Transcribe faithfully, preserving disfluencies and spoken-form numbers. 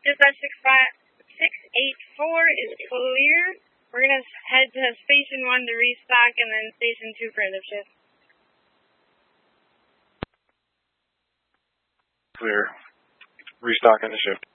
dispatch six five six eight four is clear. We're going to head to Station one to restock and then Station two for the shift. Clear. Restock in the shift.